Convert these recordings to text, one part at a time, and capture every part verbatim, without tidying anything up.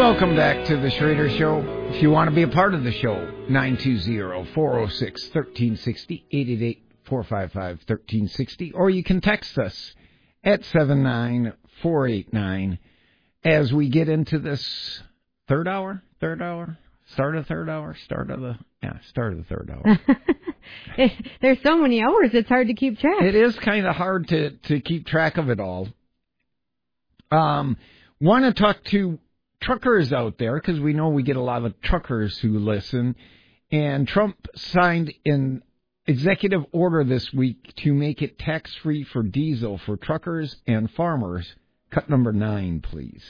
Welcome back to the Schrader Show. If you want to be a part of the show, nine two zero, four oh six, one three six zero, eight eight eight, four five five, one three six zero, or you can text us at seven nine four eight nine as we get into this third hour, third hour, start of the third hour, start of the, yeah, start of the third hour. There's so many hours, it's hard to keep track. It is kind of hard to, to keep track of it all. Um, want to talk to truckers out there, because we know we get a lot of truckers who listen, and Trump signed an executive order this week to make it tax-free for diesel for truckers and farmers. Cut number nine, please.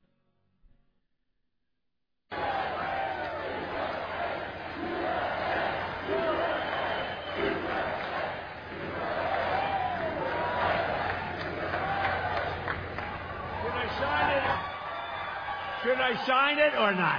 Should I sign it or not?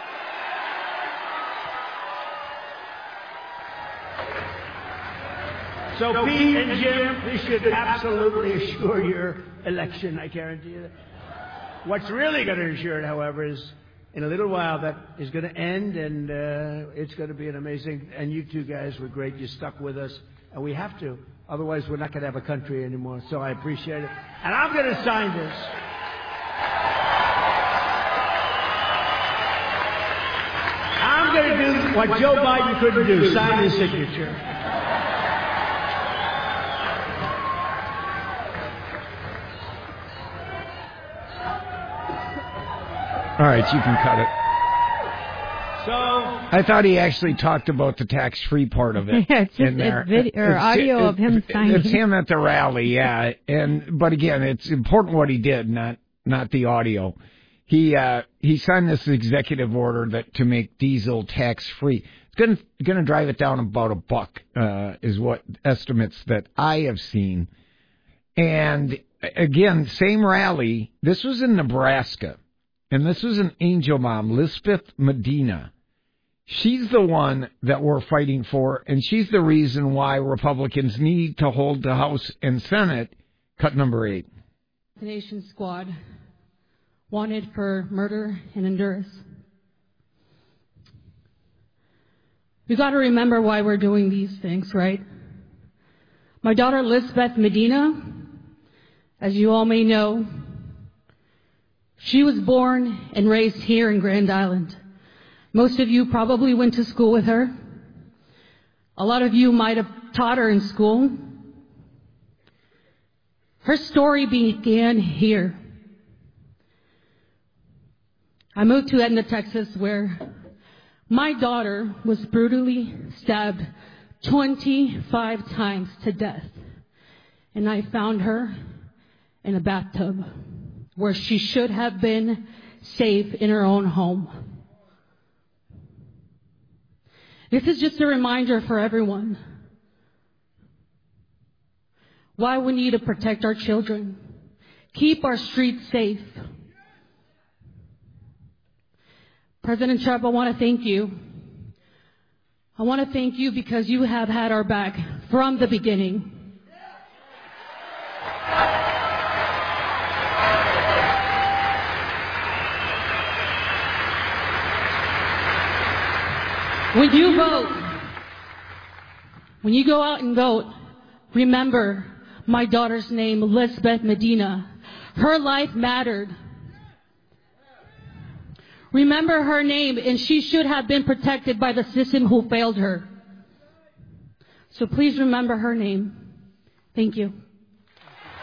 So, so Pete and Jim, this should absolutely assure your election, I guarantee you that. What's really going to assure it, however, is in a little while that is going to end, and uh, it's going to be an amazing, and you two guys were great. You stuck with us, and we have to. Otherwise, we're not going to have a country anymore, so I appreciate it. And I'm going to sign this. I'm going to do what Joe Biden couldn't do, sign his signature. All right, you can cut it. So I thought he actually talked about the tax-free part of it. Yeah, it's just in there. It's video, or it's, audio it, of him it, signing. It's him at the rally, yeah. And but again, it's important what he did, not not the audio. He uh, he signed this executive order that to make diesel tax-free. It's going going to drive it down about a buck, uh, is what estimates that I have seen. And again, same rally. This was in Nebraska, and this was an angel mom, Lisbeth Medina. She's the one that we're fighting for, and she's the reason why Republicans need to hold the House and Senate. Cut number eight. The Nation Squad. Wanted for murder in Honduras. We got to remember why we're doing these things, right? My daughter Lisbeth Medina, as you all may know, she was born and raised here in Grand Island. Most of you probably went to school with her. A lot of you might have taught her in school. Her story began here. I moved to Edna, Texas, where my daughter was brutally stabbed twenty-five times to death. And I found her in a bathtub where she should have been safe in her own home. This is just a reminder for everyone why we need to protect our children, keep our streets safe. President Trump, I want to thank you. I want to thank you because you have had our back from the beginning. When you vote, when you go out and vote, remember my daughter's name, Lisbeth Medina. Her life mattered. Remember her name, and she should have been protected by the system who failed her. So please remember her name. Thank you.